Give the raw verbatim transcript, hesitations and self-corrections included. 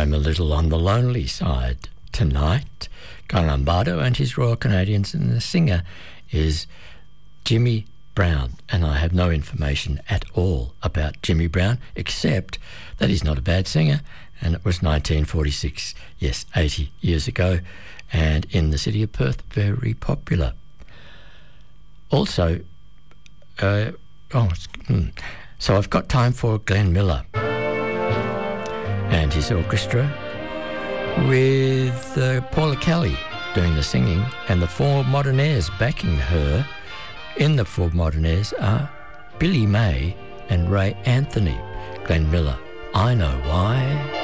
I'm a little on the lonely side tonight. Guy Lombardo and his Royal Canadians, and the singer is Jimmy Brown, and I have no information at all about Jimmy Brown except that he's not a bad singer, and it was nineteen forty-six, yes, eighty years ago, and in the city of Perth, very popular. Also, uh, oh, hmm. so I've got time for Glenn Miller and his orchestra with uh, Paula Kelly doing the singing, and the Four Modernaires backing her. In the Four Modernaires are Billy May and Ray Anthony. Glenn Miller, I Know Why.